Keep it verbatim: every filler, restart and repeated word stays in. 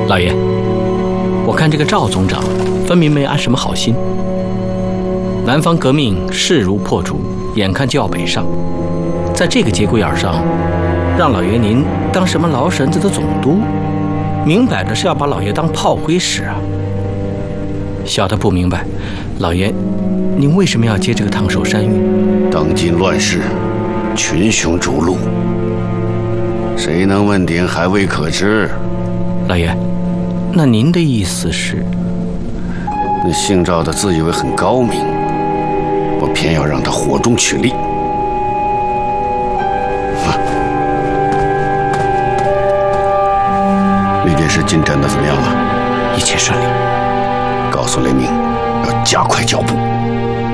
老爷，我看这个赵总长分明没安什么好心。南方革命势如破竹，眼看就要北上，在这个节骨眼上，让老爷您当什么劳神子的总督，明摆着是要把老爷当炮灰使啊！小的不明白，老爷，您为什么要接这个烫手山芋？ 当今乱世，群雄逐鹿，谁能问鼎还未可知。 老爷，那您的意思是？ 那姓赵的自以为很高明，我偏要让他火中取栗。啊，那件事进展的怎么样了？ 一切顺利。 告诉雷鸣，要加快脚步。